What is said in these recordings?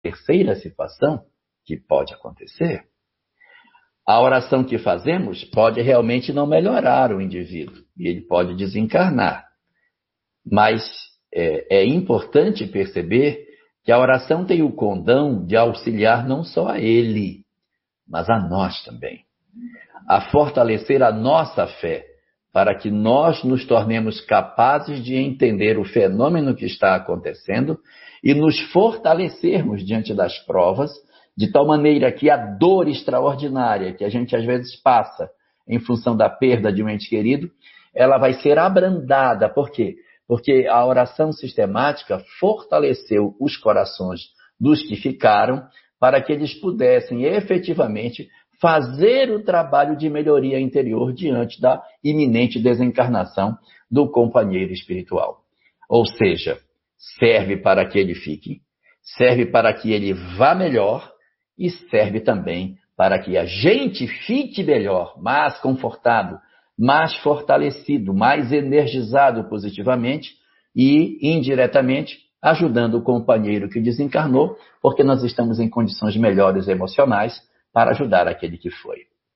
terceira situação que pode acontecer. A oração que fazemos pode realmente não melhorar o indivíduo e ele pode desencarnar. Mas é importante perceber que a oração tem o condão de auxiliar não só a ele, mas a nós também. A fortalecer a nossa fé, para que nós nos tornemos capazes de entender o fenômeno que está acontecendo e nos fortalecermos diante das provas, de tal maneira que a dor extraordinária que a gente às vezes passa em função da perda de um ente querido, ela vai ser abrandada. Por quê? Porque a oração sistemática fortaleceu os corações dos que ficaram para que eles pudessem efetivamente fazer o trabalho de melhoria interior diante da iminente desencarnação do companheiro espiritual. Ou seja, serve para que ele fique, serve para que ele vá melhor e serve também para que a gente fique melhor, mais confortado, mais fortalecido, mais energizado positivamente e indiretamente ajudando o companheiro que desencarnou, porque nós estamos em condições melhores emocionais para ajudar aquele que foi.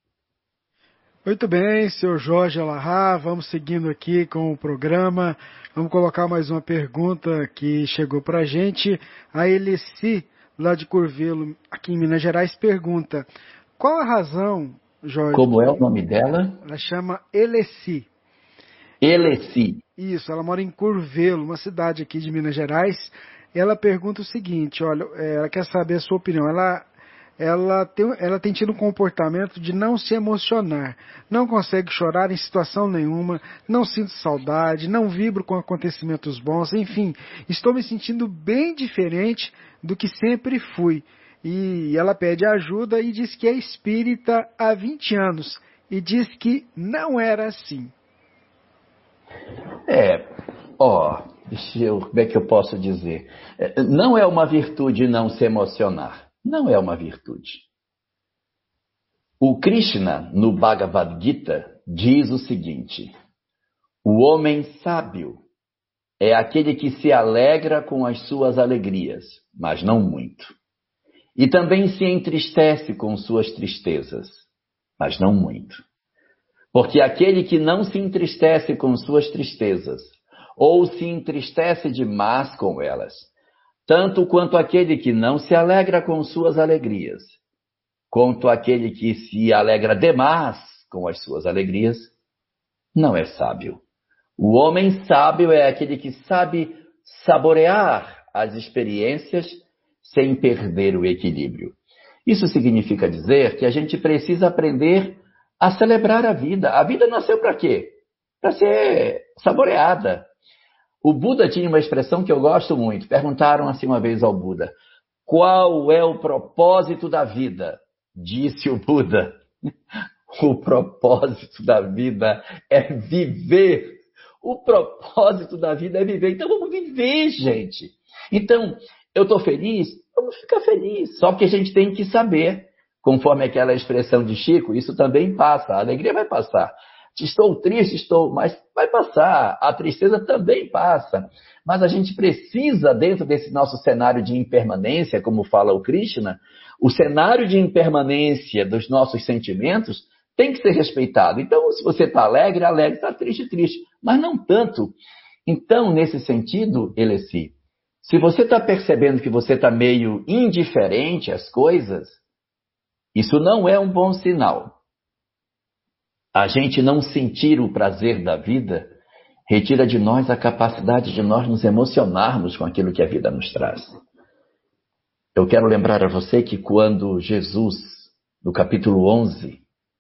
Muito bem, senhor Jorge Alahá, vamos seguindo aqui com o programa. Vamos colocar mais uma pergunta que chegou para a gente. A Eleci, lá de Curvelo, aqui em Minas Gerais, pergunta: qual a razão, Jorge... Como é o nome dela? Ela chama Eleci. Eleci. Isso, ela mora em Curvelo, uma cidade aqui de Minas Gerais. Ela pergunta o seguinte, olha, ela quer saber a sua opinião. Ela tem tido um comportamento de não se emocionar, não consegue chorar em situação nenhuma, não sinto saudade, não vibro com acontecimentos bons, enfim, estou me sentindo bem diferente do que sempre fui. E ela pede ajuda e diz que é espírita há 20 anos e diz que não era assim. Como é que eu posso dizer? Não é uma virtude não se emocionar. Não é uma virtude. O Krishna, no Bhagavad Gita, diz o seguinte: o homem sábio é aquele que se alegra com as suas alegrias, mas não muito. E também se entristece com suas tristezas, mas não muito. Porque aquele que não se entristece com suas tristezas, ou se entristece demais com elas, tanto quanto aquele que não se alegra com suas alegrias, quanto aquele que se alegra demais com as suas alegrias, não é sábio. O homem sábio é aquele que sabe saborear as experiências sem perder o equilíbrio. Isso significa dizer que a gente precisa aprender a celebrar a vida. A vida nasceu para quê? Para ser saboreada. O Buda tinha uma expressão que eu gosto muito. Perguntaram assim uma vez ao Buda: qual é o propósito da vida? Disse o Buda: o propósito da vida é viver. O propósito da vida é viver. Então vamos viver, gente. Então, eu estou feliz? Vamos ficar felizes. Só que a gente tem que saber, conforme aquela expressão de Chico, isso também passa. A alegria vai passar. Estou triste, mas vai passar. A tristeza também passa. Mas a gente precisa, dentro desse nosso cenário de impermanência, como fala o Krishna, o cenário de impermanência dos nossos sentimentos tem que ser respeitado. Então, se você está alegre, alegre, está triste, triste. Mas não tanto. Então, nesse sentido, Eleci, se você está percebendo que você está meio indiferente às coisas, isso não é um bom sinal. A gente não sentir o prazer da vida retira de nós a capacidade de nós nos emocionarmos com aquilo que a vida nos traz. Eu quero lembrar a você que quando Jesus, no capítulo 11,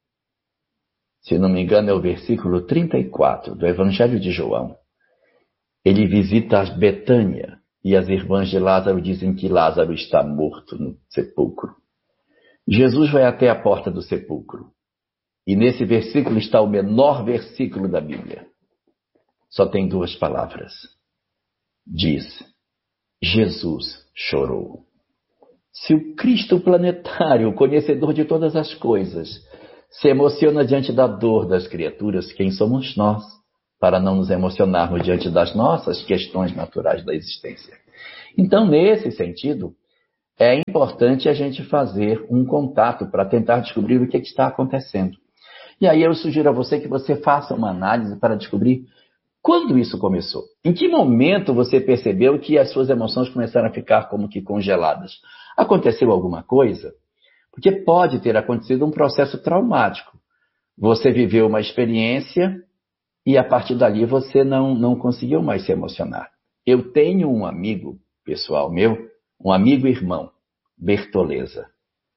se não me engano é o versículo 34 do Evangelho de João, ele visita Betânia e as irmãs de Lázaro dizem que Lázaro está morto no sepulcro. Jesus vai até a porta do sepulcro. E nesse versículo está o menor versículo da Bíblia. Só tem 2 palavras. Diz: Jesus chorou. Se o Cristo planetário, o conhecedor de todas as coisas, se emociona diante da dor das criaturas, quem somos nós para não nos emocionarmos diante das nossas questões naturais da existência? Então, nesse sentido, é importante a gente fazer um contato para tentar descobrir o que está acontecendo. E aí eu sugiro a você que você faça uma análise para descobrir quando isso começou. Em que momento você percebeu que as suas emoções começaram a ficar como que congeladas? Aconteceu alguma coisa? Porque pode ter acontecido um processo traumático. Você viveu uma experiência e a partir dali você não conseguiu mais se emocionar. Eu tenho um amigo pessoal meu, um amigo irmão, Bertoleza.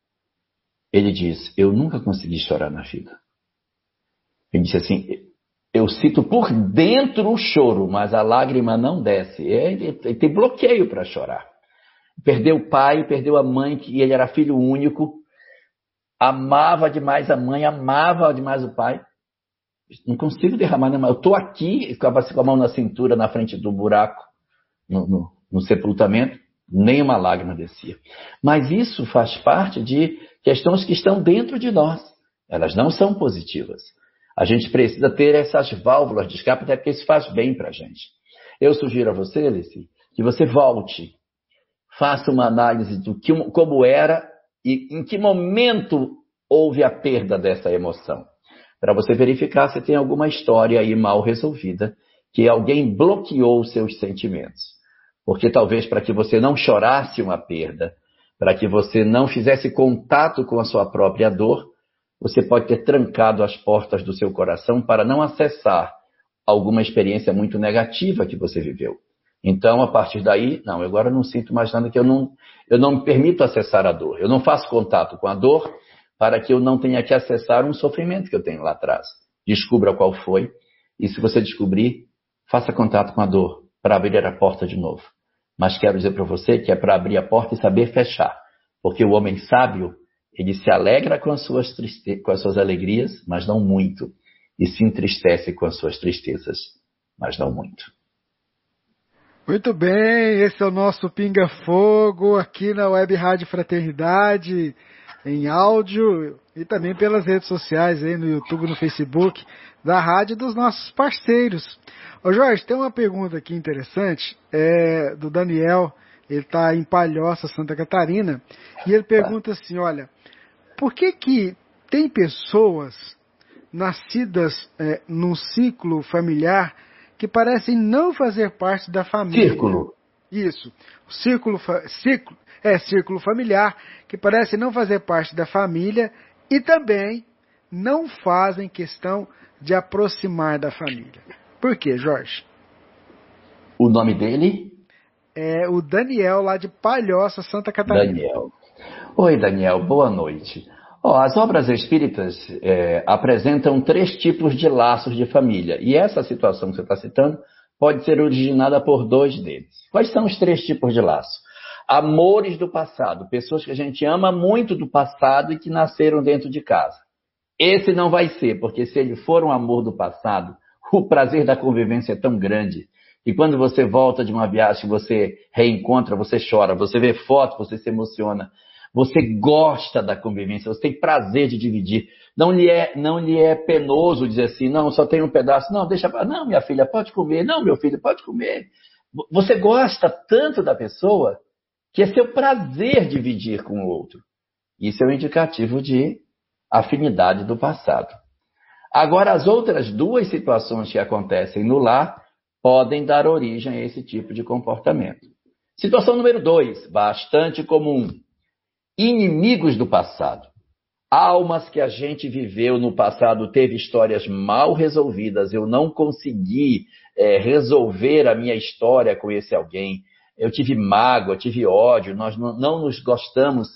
Ele diz, eu nunca consegui chorar na vida. Ele disse assim, eu sinto por dentro o choro, mas a lágrima não desce. Ele tem bloqueio para chorar. Perdeu o pai, perdeu a mãe, que ele era filho único, amava demais a mãe, amava demais o pai. Não consigo derramar nenhuma. Eu estou aqui com a mão na cintura, na frente do buraco, no sepultamento, nem uma lágrima descia. Mas isso faz parte de questões que estão dentro de nós. Elas não são positivas. A gente precisa ter essas válvulas de escape, até porque isso faz bem para a gente. Eu sugiro a você, Alice, que você volte, faça uma análise do como era e em que momento houve a perda dessa emoção. Para você verificar se tem alguma história aí mal resolvida, que alguém bloqueou os seus sentimentos. Porque talvez para que você não chorasse uma perda, para que você não fizesse contato com a sua própria dor, você pode ter trancado as portas do seu coração para não acessar alguma experiência muito negativa que você viveu. Então, a partir daí, não, eu agora não sinto mais nada, que eu não me permito acessar a dor. Eu não faço contato com a dor para que eu não tenha que acessar um sofrimento que eu tenho lá atrás. Descubra qual foi, e se você descobrir, faça contato com a dor para abrir a porta de novo. Mas quero dizer para você que é para abrir a porta e saber fechar. Porque o homem sábio, ele se alegra com as suas alegrias, mas não muito. E se entristece com as suas tristezas, mas não muito. Muito bem, esse é o nosso Pinga Fogo aqui na Web Rádio Fraternidade, em áudio e também pelas redes sociais, aí no YouTube, no Facebook, da rádio e dos nossos parceiros. Ô Jorge, tem uma pergunta aqui interessante, do Daniel, ele está em Palhoça, Santa Catarina, e ele pergunta assim, olha, por que tem pessoas nascidas num ciclo familiar que parecem não fazer parte da família? Círculo. Isso. O círculo familiar que parece não fazer parte da família e também não fazem questão de aproximar da família. Por quê, Jorge? O nome dele? É o Daniel, lá de Palhoça, Santa Catarina. Daniel. Oi, Daniel, boa noite. As obras espíritas apresentam 3 tipos de laços de família. E essa situação que você está citando pode ser originada por 2 deles. Quais são os 3 tipos de laço? Amores do passado. Pessoas que a gente ama muito do passado e que nasceram dentro de casa. Esse não vai ser, porque se ele for um amor do passado, o prazer da convivência é tão grande. E quando você volta de uma viagem, você reencontra, você chora, você vê foto, você se emociona. Você gosta da convivência, você tem prazer de dividir. Não lhe é penoso dizer assim, não, só tem um pedaço. Não, deixa, não, minha filha, pode comer. Não, meu filho, pode comer. Você gosta tanto da pessoa que é seu prazer dividir com o outro. Isso é um indicativo de afinidade do passado. Agora, as outras 2 situações que acontecem no lar podem dar origem a esse tipo de comportamento. Situação número 2, bastante comum. Inimigos do passado. Almas que a gente viveu no passado, teve histórias mal resolvidas, eu não consegui resolver a minha história com esse alguém, eu tive mágoa, tive ódio, nós não nos gostamos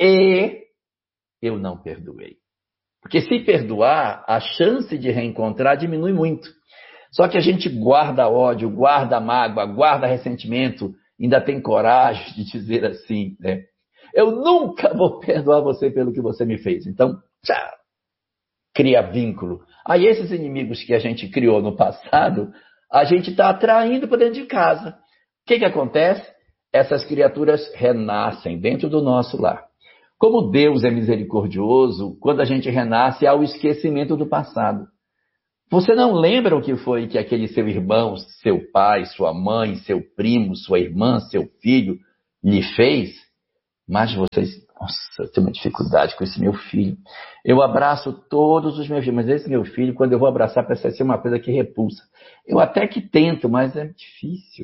e eu não perdoei. Porque se perdoar, a chance de reencontrar diminui muito. Só que a gente guarda ódio, guarda mágoa, guarda ressentimento, ainda tem coragem de dizer assim, né? Eu nunca vou perdoar você pelo que você me fez. Então, tchau. Cria vínculo. Aí esses inimigos que a gente criou no passado, a gente está atraindo para dentro de casa. O que acontece? Essas criaturas renascem dentro do nosso lar. Como Deus é misericordioso, quando a gente renasce, há o esquecimento do passado. Você não lembra o que foi que aquele seu irmão, seu pai, sua mãe, seu primo, sua irmã, seu filho lhe fez? Mas vocês... Nossa, eu tenho uma dificuldade com esse meu filho. Eu abraço todos os meus filhos, mas esse meu filho, quando eu vou abraçar, parece ser uma coisa que repulsa. Eu até que tento, mas é difícil.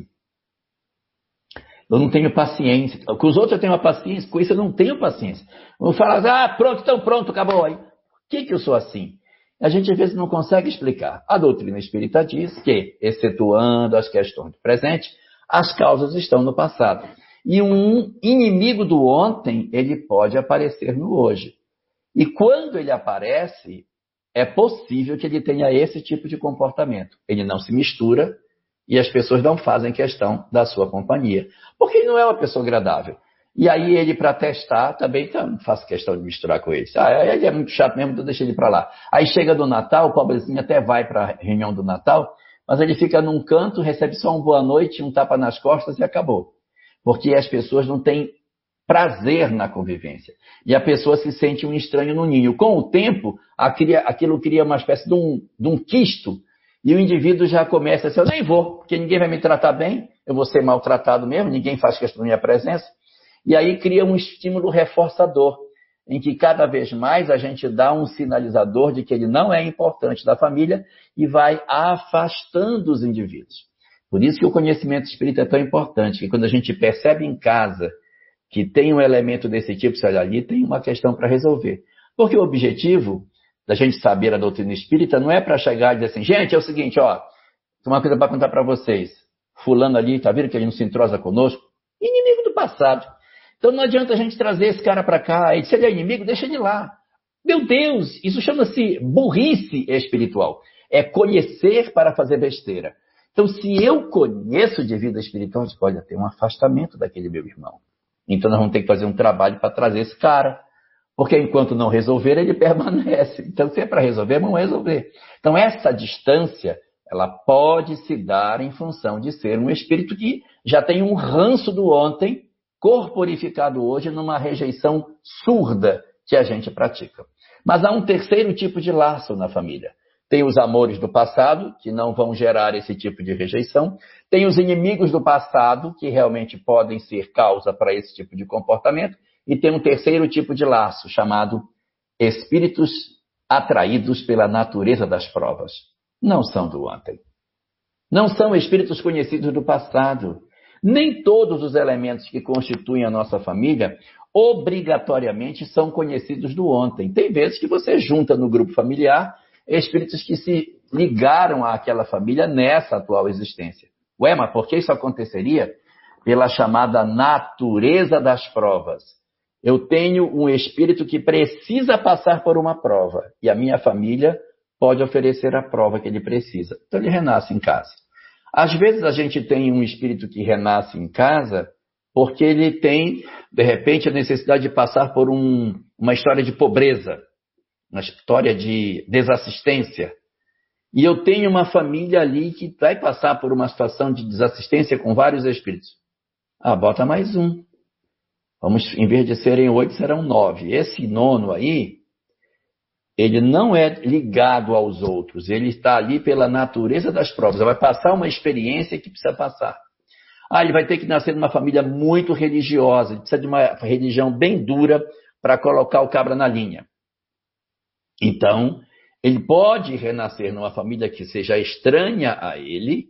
Eu não tenho paciência. Com os outros eu tenho uma paciência, com isso eu não tenho paciência. Eu falo, pronto, então pronto, acabou aí. Por que eu sou assim? A gente às vezes não consegue explicar. A doutrina espírita diz que, excetuando as questões do presente, as causas estão no passado. E um inimigo do ontem, ele pode aparecer no hoje. E quando ele aparece, é possível que ele tenha esse tipo de comportamento. Ele não se mistura e as pessoas não fazem questão da sua companhia. Porque ele não é uma pessoa agradável. E aí ele, para testar, também não faço questão de misturar com ele. Ele é muito chato mesmo, então deixa ele para lá. Aí chega do Natal, o pobrezinho até vai para a reunião do Natal, mas ele fica num canto, recebe só uma boa noite, um tapa nas costas e acabou. Porque as pessoas não têm prazer na convivência. E a pessoa se sente um estranho no ninho. Com o tempo, aquilo cria uma espécie de um quisto, e o indivíduo já começa a dizer, eu nem vou, porque ninguém vai me tratar bem, eu vou ser maltratado mesmo, ninguém faz questão da minha presença. E aí cria um estímulo reforçador, em que cada vez mais a gente dá um sinalizador de que ele não é importante da família e vai afastando os indivíduos. Por isso que o conhecimento espírita é tão importante, que quando a gente percebe em casa que tem um elemento desse tipo, se olha ali, tem uma questão para resolver. Porque o objetivo da gente saber a doutrina espírita não é para chegar e dizer assim, gente, é o seguinte, tem uma coisa para contar para vocês. Fulano ali, tá vendo que ele não se entrosa conosco? Inimigo do passado. Então não adianta a gente trazer esse cara para cá, e se ele é inimigo, deixa ele lá. Meu Deus, isso chama-se burrice espiritual. É conhecer para fazer besteira. Então, se eu conheço de vida espiritual, pode ter um afastamento daquele meu irmão. Então, nós vamos ter que fazer um trabalho para trazer esse cara. Porque enquanto não resolver, ele permanece. Então, se é para resolver, vamos resolver. Então, essa distância, ela pode se dar em função de ser um espírito que já tem um ranço do ontem, corporificado hoje numa rejeição surda que a gente pratica. Mas há um terceiro tipo de laço na família. Tem os amores do passado, que não vão gerar esse tipo de rejeição. Tem os inimigos do passado, que realmente podem ser causa para esse tipo de comportamento. E tem um terceiro tipo de laço, chamado espíritos atraídos pela natureza das provas. Não são do ontem. Não são espíritos conhecidos do passado. Nem todos os elementos que constituem a nossa família obrigatoriamente são conhecidos do ontem. Tem vezes que você junta no grupo familiar espíritos que se ligaram àquela família nessa atual existência. Ué, mas por que isso aconteceria? Pela chamada natureza das provas. Eu tenho um espírito que precisa passar por uma prova, e a minha família pode oferecer a prova que ele precisa. Então ele renasce em casa. Às vezes a gente tem um espírito que renasce em casa porque ele tem, de repente, a necessidade de passar por uma história de pobreza, uma história de desassistência. E eu tenho uma família ali que vai passar por uma situação de desassistência com vários espíritos. Bota mais um. Vamos, em vez de serem 8, serão 9. Esse nono aí, ele não é ligado aos outros. Ele está ali pela natureza das provas. Ele vai passar uma experiência que precisa passar. Ele vai ter que nascer numa família muito religiosa. Ele precisa de uma religião bem dura para colocar o cabra na linha. Então, ele pode renascer numa família que seja estranha a ele,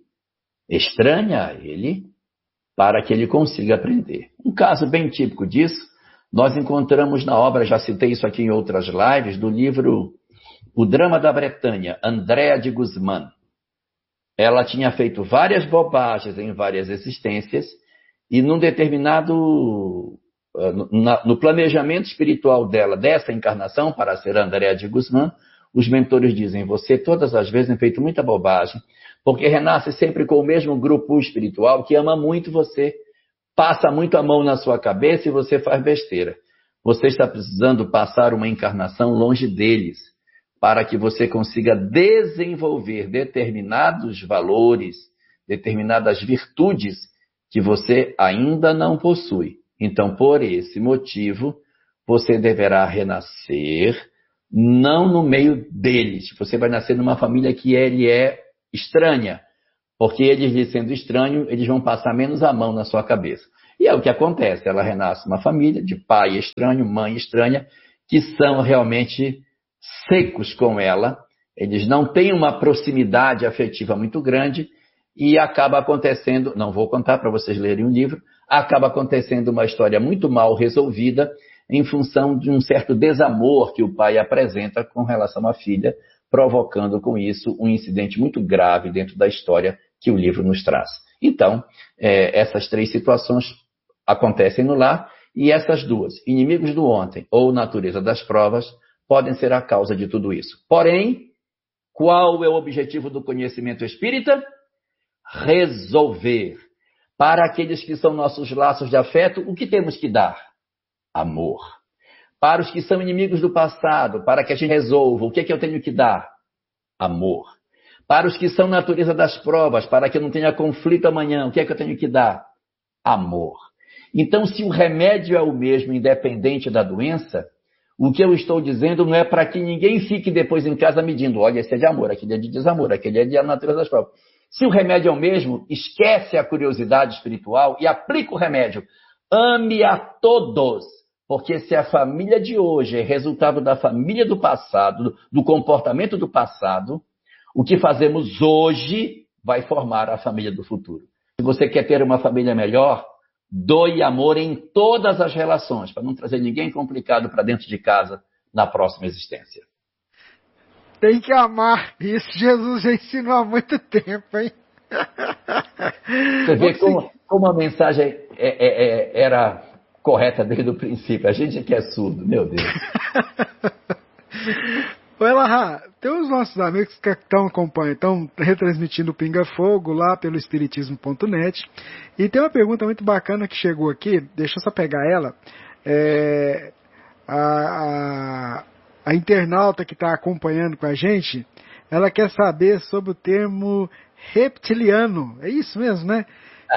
para que ele consiga aprender. Um caso bem típico disso, nós encontramos na obra, já citei isso aqui em outras lives, do livro O Drama da Bretanha, Andrea de Guzmán. Ela tinha feito várias bobagens em várias existências, e num determinado... No planejamento espiritual dela, dessa encarnação, para ser Andrea de Guzmán, os mentores dizem, você todas as vezes tem feito muita bobagem, porque renasce sempre com o mesmo grupo espiritual que ama muito você, passa muito a mão na sua cabeça e você faz besteira. Você está precisando passar uma encarnação longe deles, para que você consiga desenvolver determinados valores, determinadas virtudes que você ainda não possui. Então, por esse motivo, você deverá renascer, não no meio deles. Você vai nascer numa família que ele é estranha, porque eles, sendo estranho, eles vão passar menos a mão na sua cabeça. E é o que acontece, ela renasce uma família de pai estranho, mãe estranha, que são realmente secos com ela, eles não têm uma proximidade afetiva muito grande e acaba acontecendo, não vou contar para vocês lerem o livro, acaba acontecendo uma história muito mal resolvida em função de um certo desamor que o pai apresenta com relação à filha, provocando com isso um incidente muito grave dentro da história que o livro nos traz. Então, essas 3 situações acontecem no lar e essas 2, inimigos do ontem ou natureza das provas, podem ser a causa de tudo isso. Porém, qual é o objetivo do conhecimento espírita? Resolver. Para aqueles que são nossos laços de afeto, o que temos que dar? Amor. Para os que são inimigos do passado, para que a gente resolva, o que é que eu tenho que dar? Amor. Para os que são natureza das provas, para que eu não tenha conflito amanhã, o que é que eu tenho que dar? Amor. Então, se o remédio é o mesmo, independente da doença, o que eu estou dizendo não é para que ninguém fique depois em casa medindo, olha, esse é de amor, aquele é de desamor, aquele é de natureza das provas. Se o remédio é o mesmo, esquece a curiosidade espiritual e aplica o remédio. Ame a todos, porque se a família de hoje é resultado da família do passado, do comportamento do passado, o que fazemos hoje vai formar a família do futuro. Se você quer ter uma família melhor, doe amor em todas as relações, para não trazer ninguém complicado para dentro de casa na próxima existência. Tem que amar. Isso Jesus já ensinou há muito tempo, hein? Você vê como a mensagem era correta desde o princípio. A gente que é surdo, meu Deus. Oi, Elahá, tem os nossos amigos que estão acompanhando, estão retransmitindo o Pinga Fogo lá pelo espiritismo.net. E tem uma pergunta muito bacana que chegou aqui, deixa eu só pegar ela. A internauta que está acompanhando com a gente, ela quer saber sobre o termo reptiliano. É isso mesmo, né?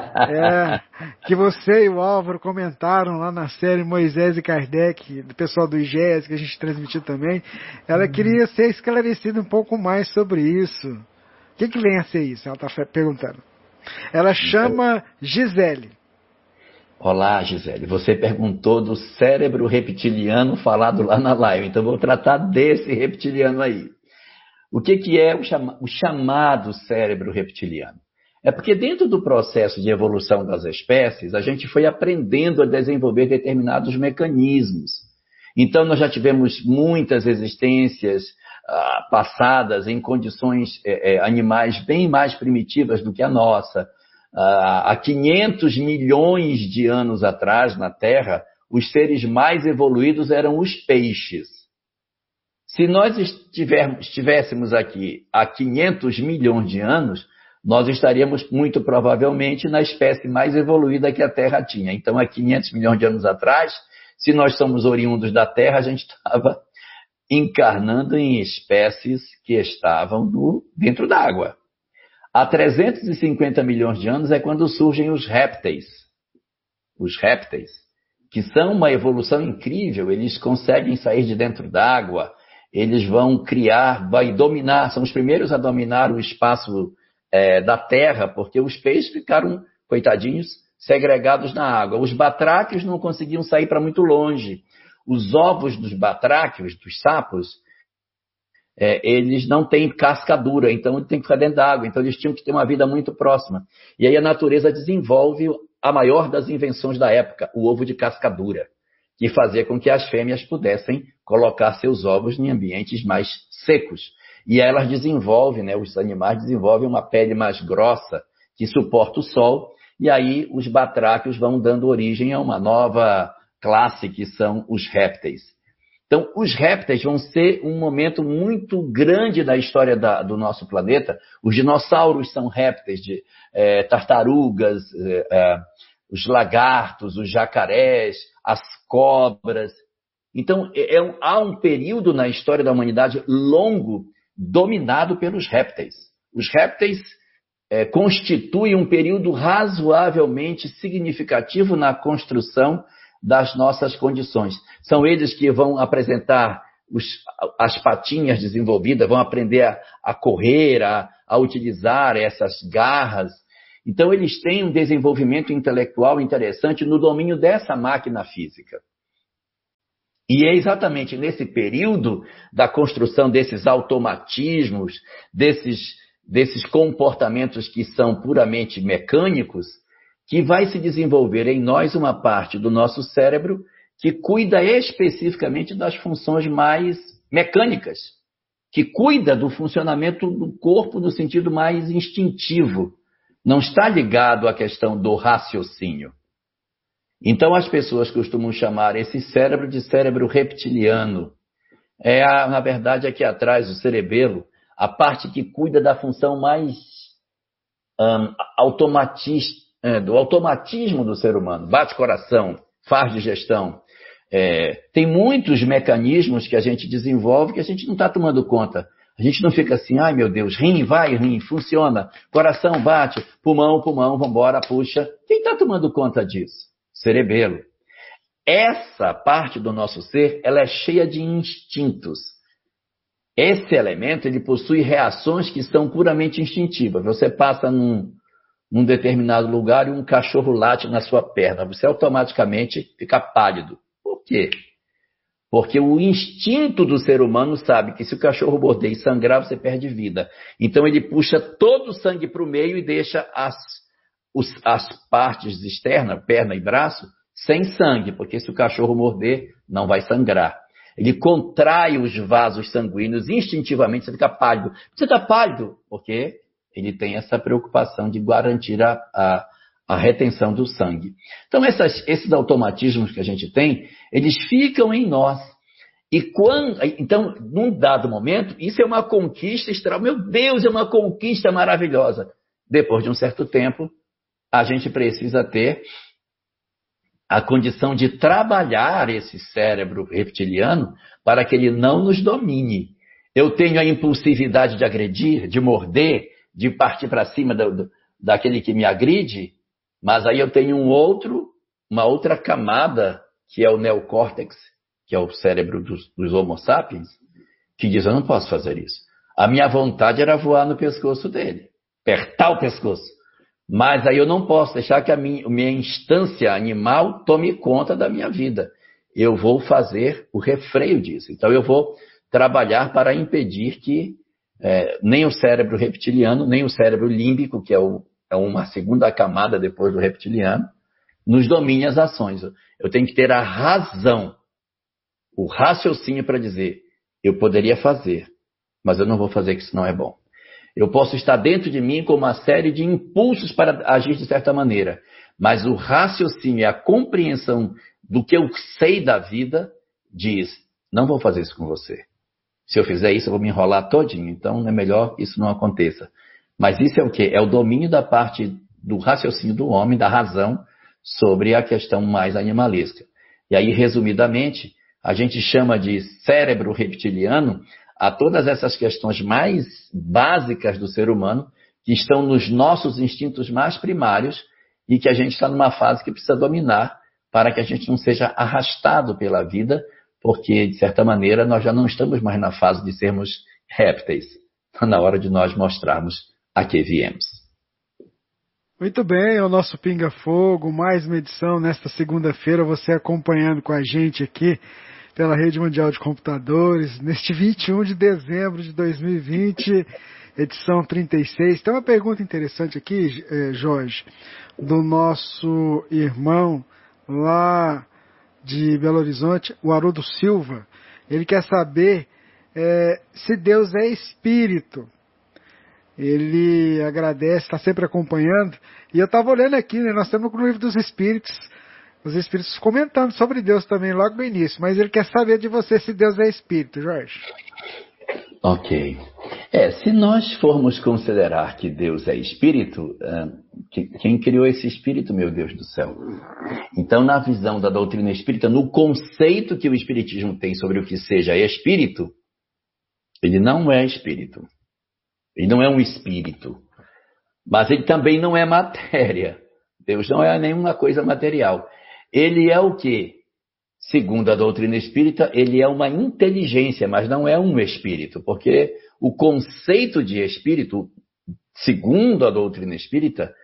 Que você e o Álvaro comentaram lá na série Moisés e Kardec, do pessoal do IGES, que a gente transmitiu também. Ela queria ser esclarecida um pouco mais sobre isso. O que vem a ser isso? Ela está perguntando. Ela chama Gisele. Olá, Gisele. Você perguntou do cérebro reptiliano falado lá na live. Então, vou tratar desse reptiliano aí. O que é o chamado cérebro reptiliano? É porque dentro do processo de evolução das espécies, a gente foi aprendendo a desenvolver determinados mecanismos. Então, nós já tivemos muitas existências passadas em condições animais bem mais primitivas do que a nossa. Há 500 milhões de anos atrás, na Terra, os seres mais evoluídos eram os peixes. Se nós estivéssemos aqui há 500 milhões de anos, nós estaríamos muito provavelmente na espécie mais evoluída que a Terra tinha. Então, há 500 milhões de anos atrás, se nós somos oriundos da Terra, a gente estava encarnando em espécies que estavam dentro d'água. Há 350 milhões de anos é quando surgem os répteis. Os répteis, que são uma evolução incrível, eles conseguem sair de dentro d'água, eles vão vai dominar, são os primeiros a dominar o espaço da Terra, porque os peixes ficaram, coitadinhos, segregados na água. Os batráquios não conseguiam sair para muito longe. Os ovos dos batráquios, dos sapos, eles não têm casca dura, então eles têm que ficar dentro da água. Então eles tinham que ter uma vida muito próxima. E aí a natureza desenvolve a maior das invenções da época, o ovo de casca dura, que fazia com que as fêmeas pudessem colocar seus ovos em ambientes mais secos. E elas desenvolvem, os animais desenvolvem uma pele mais grossa, que suporta o sol, e aí os batráquios vão dando origem a uma nova classe, que são os répteis. Então, os répteis vão ser um momento muito grande da história do nosso planeta. Os dinossauros são répteis, tartarugas, os lagartos, os jacarés, as cobras. Então, há um período na história da humanidade longo dominado pelos répteis. Os répteis constituem um período razoavelmente significativo na construção das nossas condições. São eles que vão apresentar as patinhas desenvolvidas, vão aprender a correr, a utilizar essas garras. Então, eles têm um desenvolvimento intelectual interessante no domínio dessa máquina física. E é exatamente nesse período da construção desses automatismos, desses comportamentos que são puramente mecânicos, que vai se desenvolver em nós uma parte do nosso cérebro que cuida especificamente das funções mais mecânicas, que cuida do funcionamento do corpo no sentido mais instintivo, não está ligado à questão do raciocínio. Então as pessoas costumam chamar esse cérebro de cérebro reptiliano. Na verdade, aqui atrás, o cerebelo, a parte que cuida da função mais do automatismo do ser humano, bate coração, faz digestão. Tem muitos mecanismos que a gente desenvolve que a gente não está tomando conta. A gente não fica assim, ai meu Deus, rim, funciona, coração bate, pulmão, vambora, puxa. Quem está tomando conta disso? Cerebelo. Essa parte do nosso ser, ela é cheia de instintos. Esse elemento, ele possui reações que são puramente instintivas. Você passa num determinado lugar e um cachorro late na sua perna. Você automaticamente fica pálido. Por quê? Porque o instinto do ser humano sabe que se o cachorro morder e sangrar, você perde vida. Então ele puxa todo o sangue para o meio e deixa as partes externas, perna e braço, sem sangue, porque se o cachorro morder, não vai sangrar. Ele contrai os vasos sanguíneos instintivamente, você fica pálido. Você está pálido porque ele tem essa preocupação de garantir a retenção do sangue. Então, esses automatismos que a gente tem, eles ficam em nós. Então, num dado momento, isso é uma conquista extra. Meu Deus, é uma conquista maravilhosa. Depois de um certo tempo, a gente precisa ter a condição de trabalhar esse cérebro reptiliano para que ele não nos domine. Eu tenho a impulsividade de agredir, de morder, de partir para cima daquele que me agride, mas aí eu tenho uma outra camada, que é o neocórtex, que é o cérebro dos Homo sapiens, que diz, eu não posso fazer isso. A minha vontade era voar no pescoço dele, apertar o pescoço. Mas aí eu não posso deixar que a minha instância animal tome conta da minha vida. Eu vou fazer o refreio disso. Então eu vou trabalhar para impedir que nem o cérebro reptiliano, nem o cérebro límbico, que é uma segunda camada depois do reptiliano, nos domine as ações. Eu tenho que ter a razão, o raciocínio para dizer, eu poderia fazer, mas eu não vou fazer, que isso não é bom. Eu posso estar dentro de mim com uma série de impulsos para agir de certa maneira, mas o raciocínio e a compreensão do que eu sei da vida diz, não vou fazer isso com você. Se eu fizer isso, eu vou me enrolar todinho, então é melhor que isso não aconteça. Mas isso é o quê? É o domínio da parte do raciocínio do homem, da razão, sobre a questão mais animalesca. E aí, resumidamente, a gente chama de cérebro reptiliano a todas essas questões mais básicas do ser humano, que estão nos nossos instintos mais primários e que a gente está numa fase que precisa dominar para que a gente não seja arrastado pela vida, porque, de certa maneira, nós já não estamos mais na fase de sermos répteis. Está na hora de nós mostrarmos a que viemos. Muito bem, é o nosso Pinga Fogo, mais uma edição nesta segunda-feira, você acompanhando com a gente aqui pela Rede Mundial de Computadores, neste 21 de dezembro de 2020, edição 36. Tem uma pergunta interessante aqui, Jorge, do nosso irmão lá de Belo Horizonte, o Haroldo Silva. Ele quer saber se Deus é espírito. Ele agradece, está sempre acompanhando. E eu estava olhando aqui, né, nós estamos com o livro dos Espíritos, os Espíritos comentando sobre Deus também logo no início. Mas ele quer saber de você se Deus é espírito, Jorge. Ok. Se nós formos considerar que Deus é espírito, quem criou esse espírito, meu Deus do céu? Então, na visão da doutrina espírita, no conceito que o espiritismo tem sobre o que seja espírito, ele não é espírito. Ele não é um espírito. Mas ele também não é matéria. Deus não é nenhuma coisa material. Ele é o quê? Segundo a doutrina espírita, ele é uma inteligência, mas não é um espírito, porque o conceito de espírito, segundo a doutrina espírita,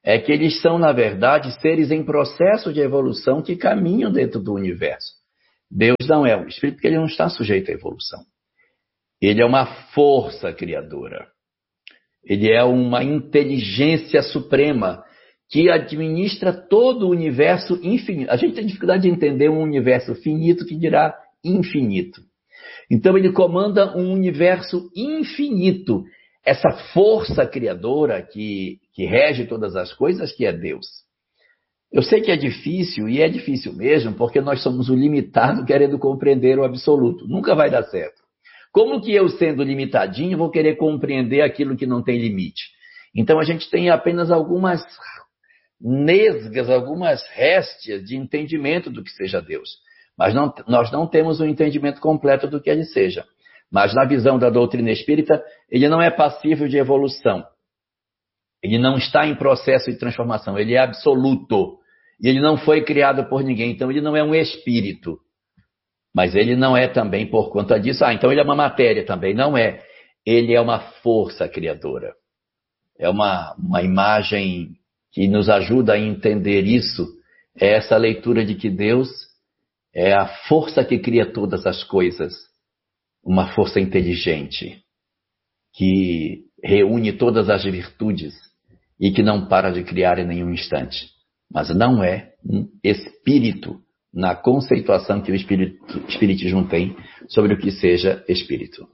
é que eles são, na verdade, seres em processo de evolução que caminham dentro do universo. Deus não é um espírito porque ele não está sujeito à evolução. Ele é uma força criadora. Ele é uma inteligência suprema que administra todo o universo infinito. A gente tem dificuldade de entender um universo finito que dirá infinito. Então ele comanda um universo infinito. Essa força criadora que rege todas as coisas, que é Deus. Eu sei que é difícil, e é difícil mesmo, porque nós somos o limitado querendo compreender o absoluto. Nunca vai dar certo. Como que eu, sendo limitadinho, vou querer compreender aquilo que não tem limite? Então a gente tem apenas algumas nesgas, algumas réstias de entendimento do que seja Deus. Mas nós não temos um entendimento completo do que ele seja. Mas na visão da doutrina espírita, ele não é passível de evolução. Ele não está em processo de transformação, ele é absoluto. E ele não foi criado por ninguém, então ele não é um espírito. Mas ele não é também por conta disso. Então ele é uma matéria também. Não é. Ele é uma força criadora. É uma imagem que nos ajuda a entender isso. É essa leitura de que Deus é a força que cria todas as coisas. Uma força inteligente, que reúne todas as virtudes e que não para de criar em nenhum instante. Mas não é um espírito na conceituação que o espiritismo tem sobre o que seja espírito.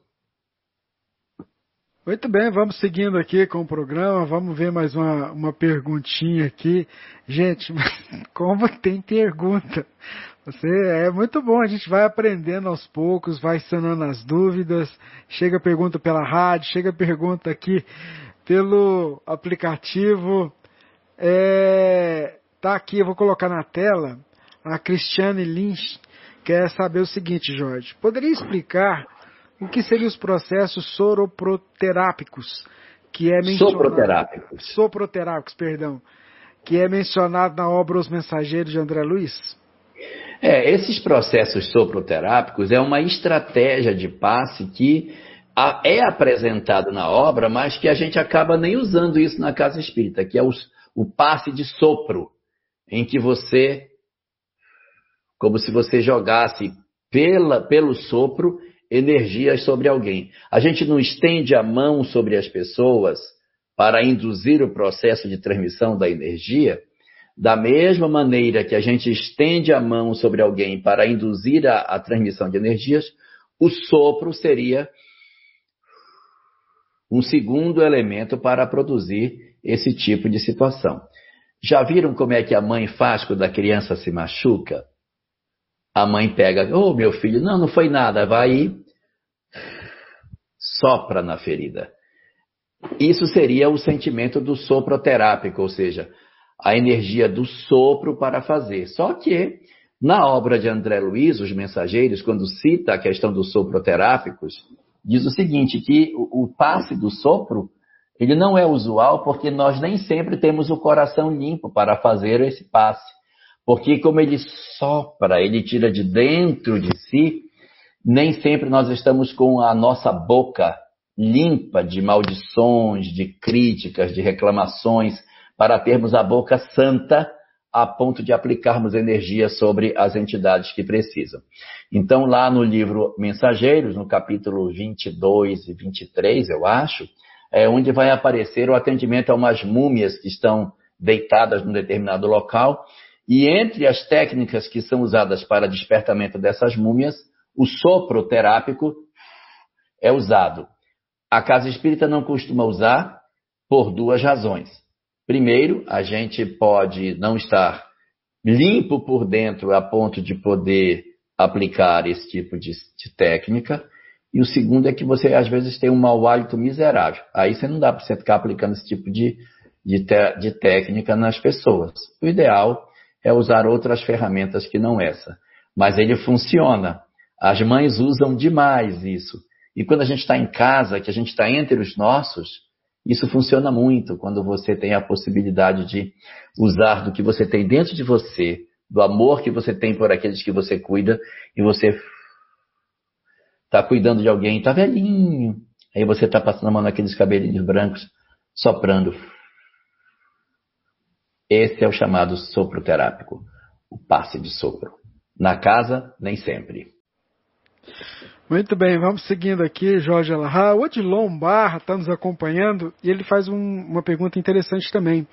Muito bem, vamos seguindo aqui com o programa, vamos ver mais uma perguntinha aqui. Gente, como tem pergunta? É muito bom, a gente vai aprendendo aos poucos, vai sanando as dúvidas, chega pergunta pela rádio, chega pergunta aqui pelo aplicativo. Tá aqui, eu vou colocar na tela, a Cristiane Lynch quer saber o seguinte, Jorge, poderia explicar o que seriam os processos soroproterápicos, que é mencionado... Soproterápicos, perdão, que é mencionado na obra Os Mensageiros de André Luiz? Esses processos soproterápicos é uma estratégia de passe que é apresentado na obra, mas que a gente acaba nem usando isso na casa espírita, que é o passe de sopro, em que você, como se você jogasse pelo sopro, energias sobre alguém. A gente não estende a mão sobre as pessoas para induzir o processo de transmissão da energia, da mesma maneira que a gente estende a mão sobre alguém para induzir a transmissão de energias, o sopro seria um segundo elemento para produzir esse tipo de situação. Já viram como é que a mãe faz quando a criança se machuca? A mãe pega, meu filho, não foi nada, vai e sopra na ferida. Isso seria o sentimento do soproterápico, ou seja, a energia do sopro para fazer. Só que, na obra de André Luiz, Os Mensageiros, quando cita a questão dos soproterápicos, diz o seguinte, que o passe do sopro, ele não é usual porque nós nem sempre temos o coração limpo para fazer esse passe. Porque como ele sopra, ele tira de dentro de si, nem sempre nós estamos com a nossa boca limpa de maldições, de críticas, de reclamações, para termos a boca santa a ponto de aplicarmos energia sobre as entidades que precisam. Então, lá no livro Mensageiros, no capítulo 22 e 23, eu acho, é onde vai aparecer o atendimento a umas múmias que estão deitadas num determinado local, e entre as técnicas que são usadas para despertamento dessas múmias, o sopro terápico é usado. A casa espírita não costuma usar por duas razões. Primeiro, a gente pode não estar limpo por dentro a ponto de poder aplicar esse tipo de técnica. E o segundo é que você, às vezes, tem um mau hálito miserável. Aí você não dá para você ficar aplicando esse tipo de técnica nas pessoas. O ideal é usar outras ferramentas que não essa. Mas ele funciona. As mães usam demais isso. E quando a gente está em casa, que a gente está entre os nossos, isso funciona muito quando você tem a possibilidade de usar do que você tem dentro de você, do amor que você tem por aqueles que você cuida, e você está cuidando de alguém, está velhinho, aí você está passando a mão naqueles cabelinhos brancos, soprando. Esse é o chamado sopro terápico, o passe de sopro. Na casa, nem sempre. Muito bem, vamos seguindo aqui, Jorge Alahá. O Odilon Barra está nos acompanhando e ele faz uma pergunta interessante também.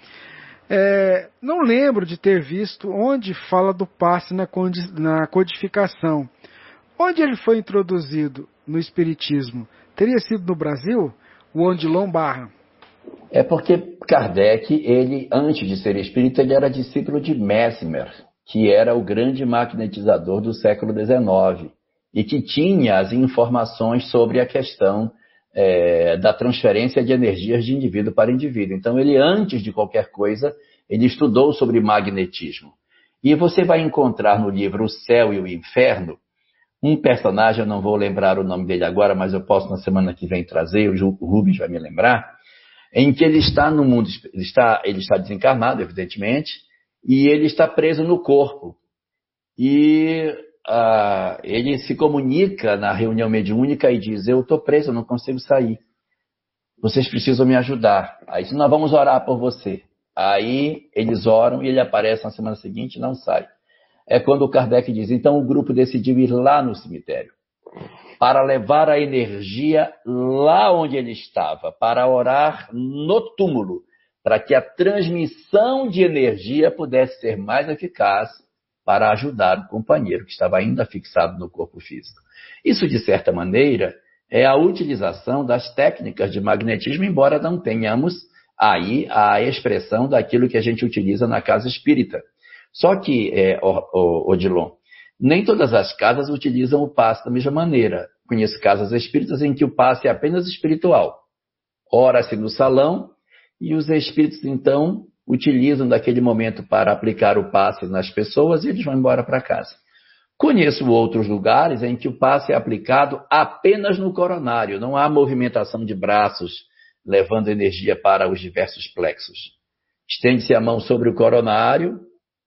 Não lembro de ter visto onde fala do passe na codificação. Onde ele foi introduzido no Espiritismo? Teria sido no Brasil? O Odilon Barra. É porque Kardec, ele, antes de ser espírita, ele era discípulo de Mesmer, que era o grande magnetizador do século XIX, e que tinha as informações sobre a questão da transferência de energias de indivíduo para indivíduo. Então, ele, antes de qualquer coisa, ele estudou sobre magnetismo. E você vai encontrar no livro O Céu e o Inferno um personagem, eu não vou lembrar o nome dele agora, mas eu posso na semana que vem trazer, o Rubens vai me lembrar, em que ele está no mundo, ele está desencarnado, evidentemente, e ele está preso no corpo. E ele se comunica na reunião mediúnica e diz: eu estou preso, eu não consigo sair. Vocês precisam me ajudar. Aí diz: nós vamos orar por você. Aí eles oram e ele aparece na semana seguinte e não sai. É quando o Kardec diz: então o grupo decidiu ir lá no cemitério, para levar a energia lá onde ele estava, para orar no túmulo, para que a transmissão de energia pudesse ser mais eficaz para ajudar o companheiro que estava ainda fixado no corpo físico. Isso, de certa maneira, é a utilização das técnicas de magnetismo, embora não tenhamos aí a expressão daquilo que a gente utiliza na casa espírita. Só que, Odilon, nem todas as casas utilizam o passe da mesma maneira. Conheço casas espíritas em que o passe é apenas espiritual. Ora-se no salão e os espíritos, então, utilizam daquele momento para aplicar o passe nas pessoas e eles vão embora para casa. Conheço outros lugares em que o passe é aplicado apenas no coronário. Não há movimentação de braços levando energia para os diversos plexos. Estende-se a mão sobre o coronário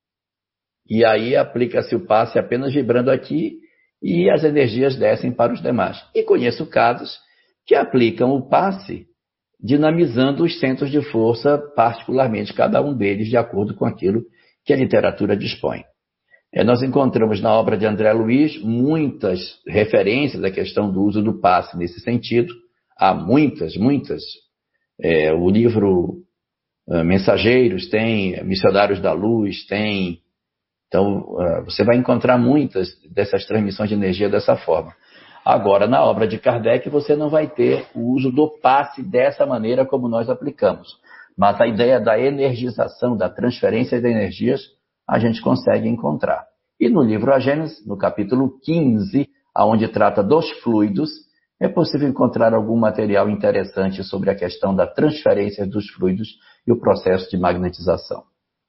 e aí aplica-se o passe apenas vibrando aqui e as energias descem para os demais. E conheço casos que aplicam o passe dinamizando os centros de força, particularmente cada um deles, de acordo com aquilo que a literatura dispõe. Nós encontramos na obra de André Luiz muitas referências à questão do uso do passe nesse sentido. Há muitas. O livro Mensageiros tem, Missionários da Luz tem. Então, você vai encontrar muitas dessas transmissões de energia dessa forma. Agora, na obra de Kardec, você não vai ter o uso do passe dessa maneira como nós aplicamos. Mas a ideia da energização, da transferência de energias, a gente consegue encontrar. E no livro A Gênese, no capítulo 15, onde trata dos fluidos, é possível encontrar algum material interessante sobre a questão da transferência dos fluidos e o processo de magnetização.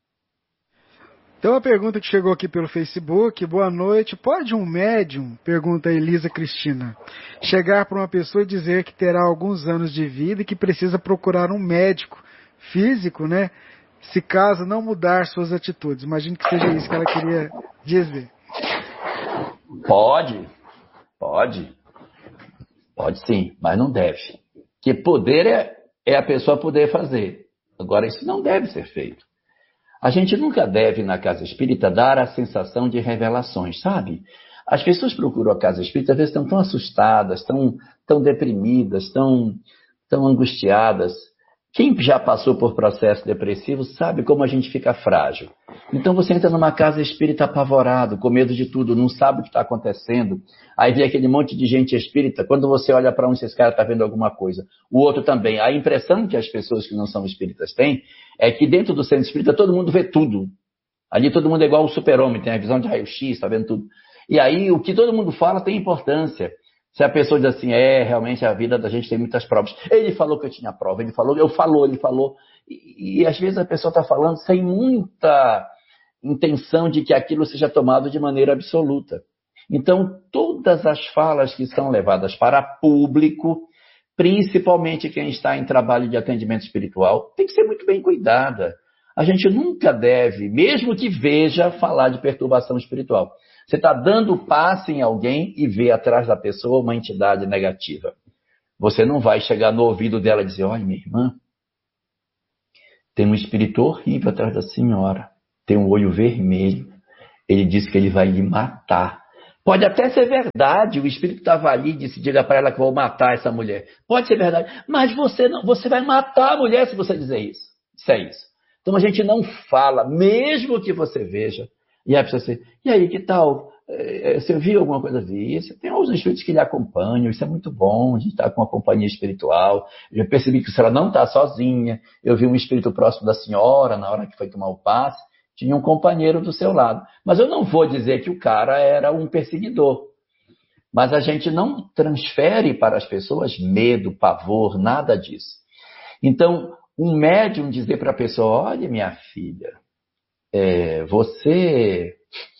Tem uma pergunta que chegou aqui pelo Facebook. Boa noite. Pode um médium, pergunta a Elisa Cristina, chegar para uma pessoa e dizer que terá alguns anos de vida e que precisa procurar um médico físico, né? Se caso não mudar suas atitudes? Imagino que seja isso que ela queria dizer. Pode sim, mas não deve. Que poder é a pessoa poder fazer. Agora, isso não deve ser feito. A gente nunca deve, na casa espírita, dar a sensação de revelações, sabe? As pessoas procuram a casa espírita, às vezes estão tão assustadas, tão deprimidas, tão angustiadas. Quem já passou por processo depressivo sabe como a gente fica frágil. Então você entra numa casa espírita apavorado, com medo de tudo, não sabe o que está acontecendo. Aí vem aquele monte de gente espírita, quando você olha para um, esse cara está vendo alguma coisa. O outro também. A impressão que as pessoas que não são espíritas têm é que dentro do centro espírita todo mundo vê tudo. Ali todo mundo é igual o super-homem, tem a visão de raio-x, está vendo tudo. E aí o que todo mundo fala tem importância. Se a pessoa diz assim, realmente a vida da gente tem muitas provas. Ele falou que eu tinha prova, ele falou. E às vezes a pessoa está falando sem muita intenção de que aquilo seja tomado de maneira absoluta. Então, todas as falas que são levadas para público, principalmente quem está em trabalho de atendimento espiritual, tem que ser muito bem cuidada. A gente nunca deve, mesmo que veja, falar de perturbação espiritual. Você está dando passe em alguém e vê atrás da pessoa uma entidade negativa. Você não vai chegar no ouvido dela e dizer, olha, minha irmã, tem um espírito horrível atrás da senhora, tem um olho vermelho, ele disse que ele vai lhe matar. Pode até ser verdade, o espírito estava ali e disse, diga para ela que eu vou matar essa mulher. Pode ser verdade, mas você não, você vai matar a mulher se você dizer isso. Isso é isso. Então a gente não fala, mesmo que você veja, e a pessoa assim, e aí, que tal? Você viu alguma coisa? Vi. Você tem alguns espíritos que lhe acompanham, isso é muito bom, a gente está com uma companhia espiritual. Eu já percebi que a senhora não está sozinha. Eu vi um espírito próximo da senhora na hora que foi tomar o passe. Tinha um companheiro do seu lado. Mas eu não vou dizer que o cara era um perseguidor. Mas a gente não transfere para as pessoas medo, pavor, nada disso. Então, um médium dizer para a pessoa, olha, minha filha, você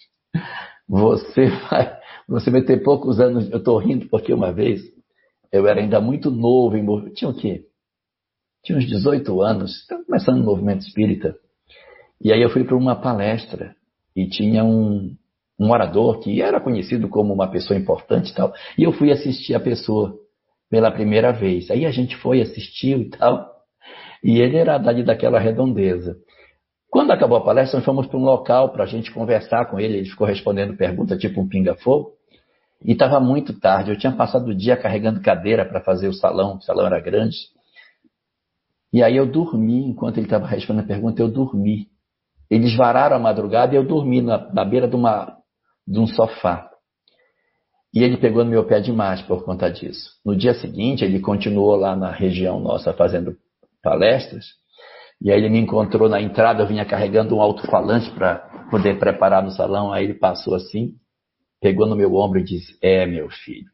vai ter poucos anos. Eu estou rindo porque uma vez eu era ainda muito novo, tinha o quê? Tinha uns 18 anos, estava começando o movimento espírita. E aí eu fui para uma palestra e tinha um orador que era conhecido como uma pessoa importante e tal. E eu fui assistir a pessoa pela primeira vez. Aí a gente foi, assistiu e tal. E ele era dali daquela redondeza. Quando acabou a palestra, nós fomos para um local para a gente conversar com ele. Ele ficou respondendo perguntas tipo um pinga-fogo. E estava muito tarde. Eu tinha passado o dia carregando cadeira para fazer o salão era grande. E aí eu dormi, enquanto ele estava respondendo a pergunta, eu dormi. Eles vararam a madrugada e eu dormi na beira de um sofá. E ele pegou no meu pé demais por conta disso. No dia seguinte, ele continuou lá na região nossa fazendo palestras. E aí ele me encontrou na entrada, eu vinha carregando um alto-falante para poder preparar no salão. Aí ele passou assim, pegou no meu ombro e disse, meu filho,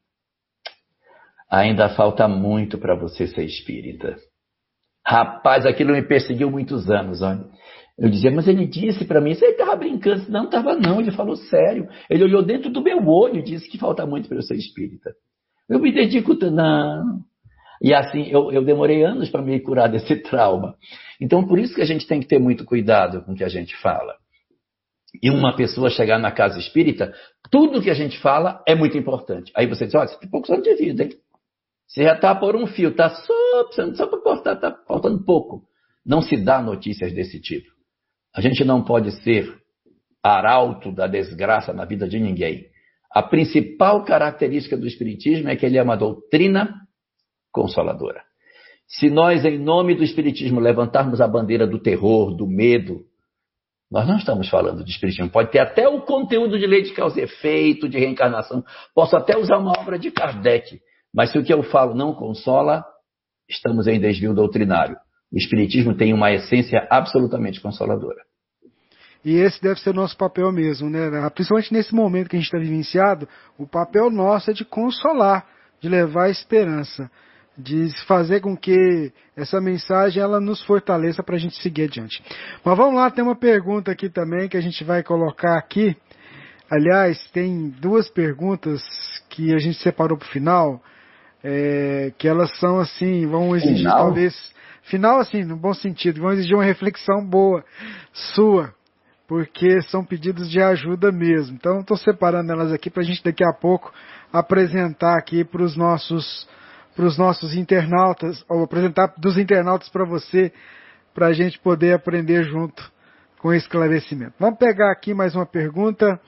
ainda falta muito para você ser espírita. Rapaz, aquilo me perseguiu muitos anos, olha. Eu dizia, mas ele disse para mim, você estava brincando? Não, estava não, ele falou sério. Ele olhou dentro do meu olho e disse que falta muito para eu ser espírita. Eu me dedico, não. E assim, eu demorei anos para me curar desse trauma. Então, por isso que a gente tem que ter muito cuidado com o que a gente fala. E uma pessoa chegar na casa espírita, tudo que a gente fala é muito importante. Aí você diz, olha, você tem poucos anos de vida, hein? Você já está por um fio, está só para cortar, está faltando pouco. Não se dá notícias desse tipo. A gente não pode ser arauto da desgraça na vida de ninguém. A principal característica do Espiritismo é que ele é uma doutrina consoladora. Se nós, em nome do Espiritismo, levantarmos a bandeira do terror, do medo, nós não estamos falando de Espiritismo. Pode ter até o conteúdo de lei de causa e efeito, de reencarnação. Posso até usar uma obra de Kardec. Mas se o que eu falo não consola, estamos em desvio doutrinário. O Espiritismo tem uma essência absolutamente consoladora. E esse deve ser o nosso papel mesmo, né? Principalmente nesse momento que a gente está vivenciado, o papel nosso é de consolar, de levar esperança, de fazer com que essa mensagem ela nos fortaleça para a gente seguir adiante. Mas vamos lá, tem uma pergunta aqui também que a gente vai colocar aqui. Aliás, tem duas perguntas que a gente separou para o final, que elas são assim, vão exigir talvez... Final assim, no bom sentido, vão exigir uma reflexão boa sua, porque são pedidos de ajuda mesmo. Então, estou separando elas aqui para a gente daqui a pouco apresentar aqui para os nossos internautas, ou apresentar dos internautas para você, para a gente poder aprender junto com esclarecimento. Vamos pegar aqui mais uma pergunta.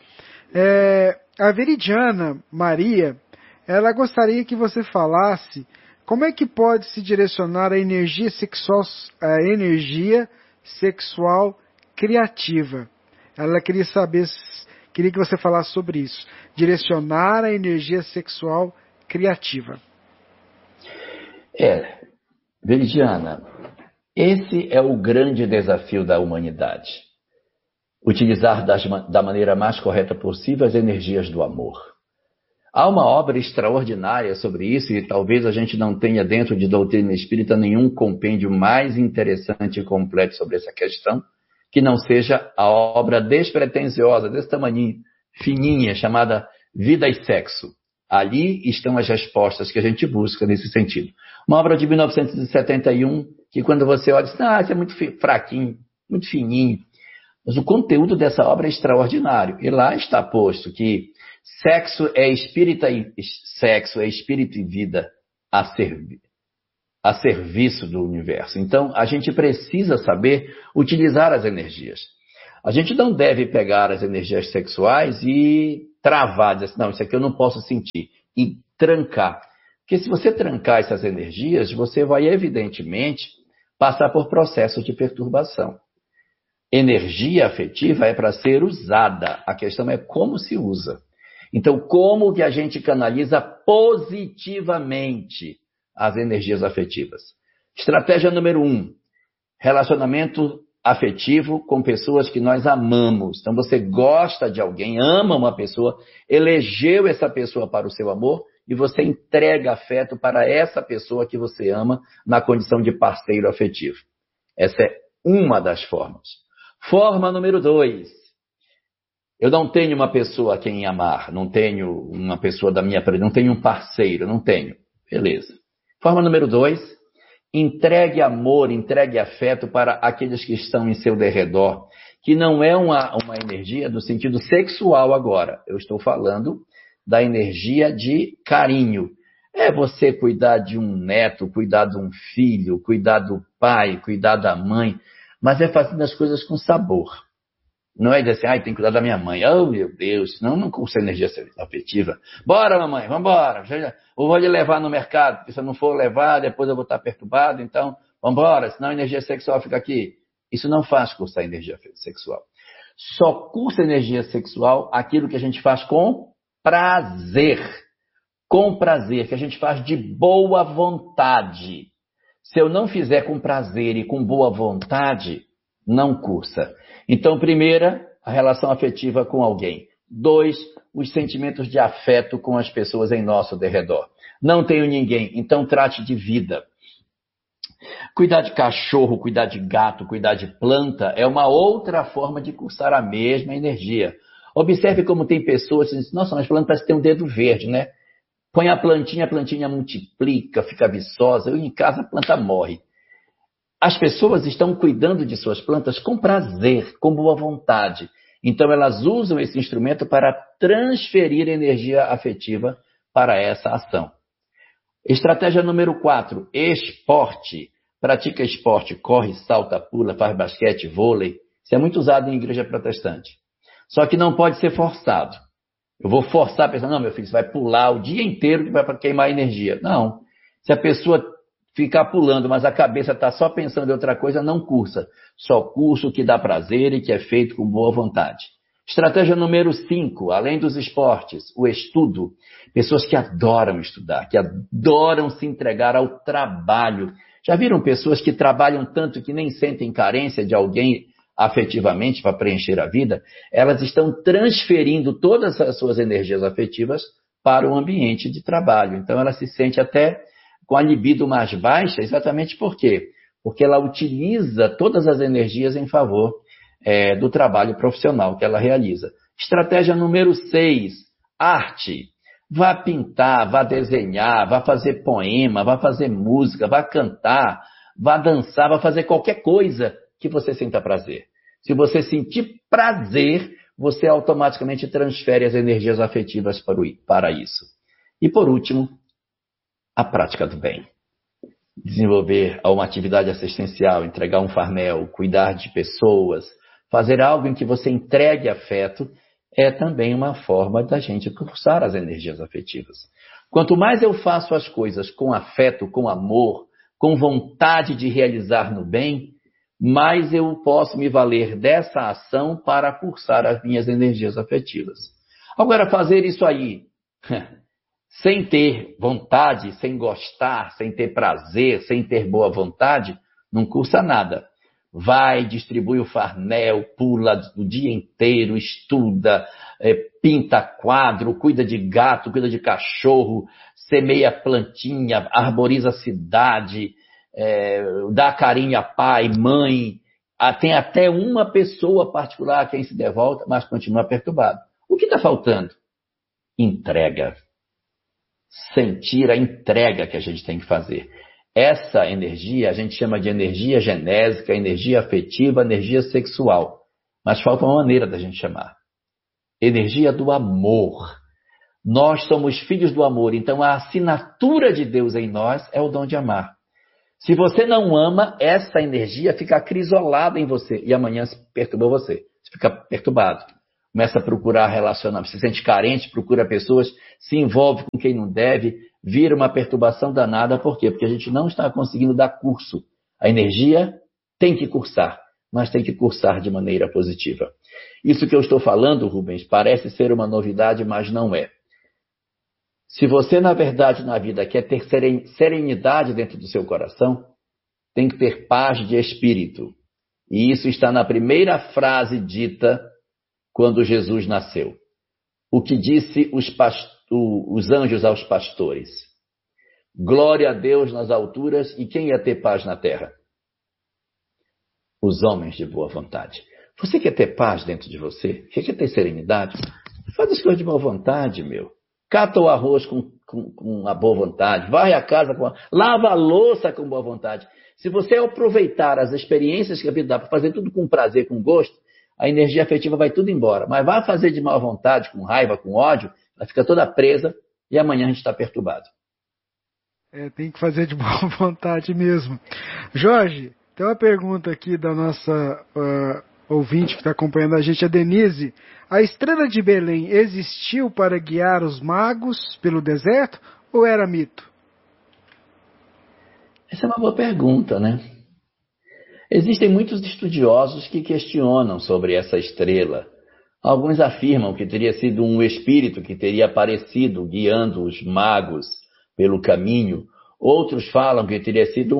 A Veridiana Maria, ela gostaria que você falasse como é que pode se direcionar a energia sexual criativa. Ela queria saber, queria que você falasse sobre isso. Direcionar a energia sexual criativa. Veridiana, esse é o grande desafio da humanidade. Utilizar da maneira mais correta possível as energias do amor. Há uma obra extraordinária sobre isso e talvez a gente não tenha dentro de doutrina espírita nenhum compêndio mais interessante e completo sobre essa questão, que não seja a obra despretensiosa, desse tamanhinho, fininha, chamada Vida e Sexo. Ali estão as respostas que a gente busca nesse sentido. Uma obra de 1971, que quando você olha, isso é muito fraquinho, muito fininho. Mas o conteúdo dessa obra é extraordinário. E lá está posto que sexo é espírito e vida a servir. a serviço do universo. Então, a gente precisa saber utilizar as energias. A gente não deve pegar as energias sexuais e travar, dizer assim, não, isso aqui eu não posso sentir, e trancar. Porque se você trancar essas energias, você vai, evidentemente, passar por processos de perturbação. Energia afetiva é para ser usada. A questão é como se usa. Então, como que a gente canaliza positivamente as energias afetivas? Estratégia número 1, relacionamento afetivo com pessoas que nós amamos. Então, você gosta de alguém, ama uma pessoa, elegeu essa pessoa para o seu amor e você entrega afeto para essa pessoa que você ama na condição de parceiro afetivo. Essa é uma das formas. Forma número 2. Eu não tenho uma pessoa a quem amar, não tenho uma pessoa da minha não tenho um parceiro, não tenho. Beleza. Forma número 2, entregue amor, entregue afeto para aqueles que estão em seu derredor, que não é uma energia do sentido sexual agora. Eu estou falando da energia de carinho. É você cuidar de um neto, cuidar de um filho, cuidar do pai, cuidar da mãe, mas é fazendo as coisas com sabor. Não é dizer assim, tem que cuidar da minha mãe. Oh, meu Deus, não cursa energia afetiva. Bora, mamãe, vamos embora. Eu vou lhe levar no mercado, porque se eu não for levar, depois eu vou estar perturbado, então vamos embora, senão a energia sexual fica aqui. Isso não faz cursar energia sexual. Só cursa energia sexual aquilo que a gente faz com prazer. Com prazer, que a gente faz de boa vontade. Se eu não fizer com prazer e com boa vontade, não cursa. Então, primeira, a relação afetiva com alguém. 2, os sentimentos de afeto com as pessoas em nosso derredor. Não tenho ninguém, então trate de vida. Cuidar de cachorro, cuidar de gato, cuidar de planta é uma outra forma de cursar a mesma energia. Observe como tem pessoas que dizem, nossa, mas planta parece que tem um dedo verde, né? Põe a plantinha multiplica, fica viçosa, em casa a planta morre. As pessoas estão cuidando de suas plantas com prazer, com boa vontade. Então elas usam esse instrumento para transferir energia afetiva para essa ação. Estratégia número 4, esporte. Pratica esporte, corre, salta, pula, faz basquete, vôlei. Isso é muito usado em igreja protestante. Só que não pode ser forçado. Eu vou forçar a pessoa, não, meu filho, você vai pular o dia inteiro que vai para queimar energia. Não. Se a pessoa ficar pulando, mas a cabeça está só pensando em outra coisa, não cursa. Só cursa o que dá prazer e que é feito com boa vontade. Estratégia número 5, além dos esportes, o estudo. Pessoas que adoram estudar, que adoram se entregar ao trabalho. Já viram pessoas que trabalham tanto que nem sentem carência de alguém afetivamente para preencher a vida? Elas estão transferindo todas as suas energias afetivas para o ambiente de trabalho. Então ela se sente até com a libido mais baixa, exatamente por quê? Porque ela utiliza todas as energias em favor do trabalho profissional que ela realiza. Estratégia número 6, arte. Vá pintar, vá desenhar, vá fazer poema, vá fazer música, vá cantar, vá dançar, vá fazer qualquer coisa que você sinta prazer. Se você sentir prazer, você automaticamente transfere as energias afetivas para isso. E por último, a prática do bem. Desenvolver uma atividade assistencial, entregar um farmel, cuidar de pessoas, fazer algo em que você entregue afeto, é também uma forma da gente cursar as energias afetivas. Quanto mais eu faço as coisas com afeto, com amor, com vontade de realizar no bem, mais eu posso me valer dessa ação para cursar as minhas energias afetivas. Agora, fazer isso aí, sem ter vontade, sem gostar, sem ter prazer, sem ter boa vontade, não cursa nada. Vai, distribui o farnel, pula o dia inteiro, estuda, pinta quadro, cuida de gato, cuida de cachorro, semeia plantinha, arboriza a cidade, dá carinho a pai, mãe, tem até uma pessoa particular a quem se devolta, mas continua perturbado. O que está faltando? Entrega. Sentir a entrega que a gente tem que fazer. Essa energia a gente chama de energia genésica, energia afetiva, energia sexual. Mas falta uma maneira da gente chamar. Energia do amor. Nós somos filhos do amor, então a assinatura de Deus em nós é o dom de amar. Se você não ama, essa energia fica acrisolada em você e amanhã se perturba você. Você fica perturbado. Começa a procurar relacionamento. Se sente carente, procura pessoas, se envolve com quem não deve, vira uma perturbação danada. Por quê? Porque a gente não está conseguindo dar curso. A energia tem que cursar, mas tem que cursar de maneira positiva. Isso que eu estou falando, Rubens, parece ser uma novidade, mas não é. Se você, na verdade, na vida quer ter serenidade dentro do seu coração, tem que ter paz de espírito. E isso está na primeira frase dita quando Jesus nasceu. O que disse os anjos aos pastores. Glória a Deus nas alturas, e quem ia ter paz na terra? Os homens de boa vontade. Você quer ter paz dentro de você? Você quer ter serenidade? Faz as coisas de boa vontade, meu. Cata o arroz com a boa vontade, varre a casa, lava a louça com boa vontade. Se você aproveitar as experiências que a vida dá para fazer tudo com prazer, com gosto, a energia afetiva vai tudo embora. Mas vai fazer de má vontade, com raiva, com ódio, ela fica toda presa e amanhã a gente está perturbado. Tem que fazer de boa vontade mesmo. Jorge, tem uma pergunta aqui da nossa ouvinte que está acompanhando a gente, a Denise. A estrela de Belém existiu para guiar os magos pelo deserto ou era mito? Essa é uma boa pergunta, né? Existem muitos estudiosos que questionam sobre essa estrela. Alguns afirmam que teria sido um espírito que teria aparecido guiando os magos pelo caminho. Outros falam que teria sido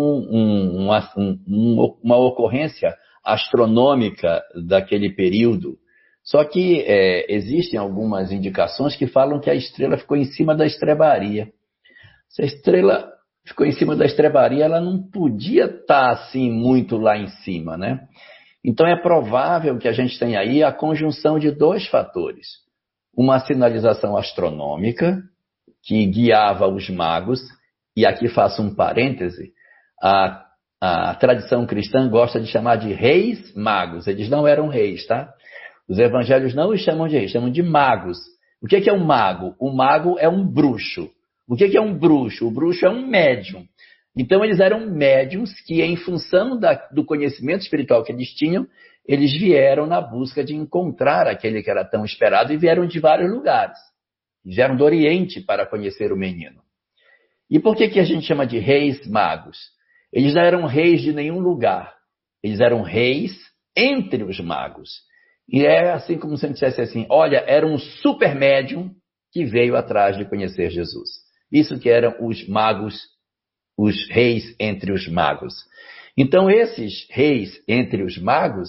uma ocorrência astronômica daquele período. Só que existem algumas indicações que falam que a estrela ficou em cima da estrebaria. Se a estrela ficou em cima da estrebaria, ela não podia estar assim muito lá em cima, né? Então é provável que a gente tenha aí a conjunção de dois fatores. Uma sinalização astronômica que guiava os magos, e aqui faço um parêntese, a tradição cristã gosta de chamar de reis magos. Eles não eram reis, tá? Os evangelhos não os chamam de reis, chamam de magos. O que é um mago? O mago é um bruxo. O que é um bruxo? O bruxo é um médium. Então, eles eram médiums que, em função do conhecimento espiritual que eles tinham, eles vieram na busca de encontrar aquele que era tão esperado e vieram de vários lugares. Vieram do Oriente para conhecer o menino. E por que a gente chama de reis magos? Eles não eram reis de nenhum lugar. Eles eram reis entre os magos. E é assim como se a gente dissesse assim, olha, era um super médium que veio atrás de conhecer Jesus. Isso que eram os magos, os reis entre os magos. Então, esses reis entre os magos,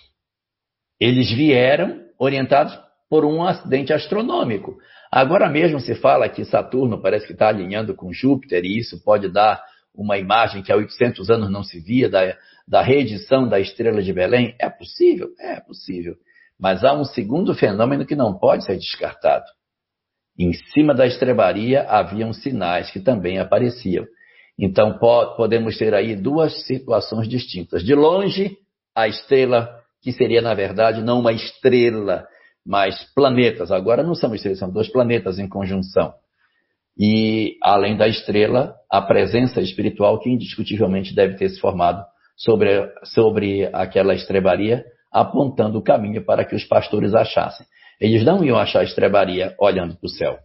eles vieram orientados por um acidente astronômico. Agora mesmo se fala que Saturno parece que está alinhando com Júpiter, e isso pode dar uma imagem que há 800 anos não se via, da reedição da estrela de Belém. É possível? É possível. Mas há um segundo fenômeno que não pode ser descartado. Em cima da estrebaria haviam sinais que também apareciam. Então podemos ter aí duas situações distintas. De longe, a estrela, que seria na verdade não uma estrela, mas planetas. Agora não são estrelas, são dois planetas em conjunção. E além da estrela, a presença espiritual que indiscutivelmente deve ter se formado sobre aquela estrebaria, apontando o caminho para que os pastores achassem. Eles não iam achar a estrebaria olhando para o céu.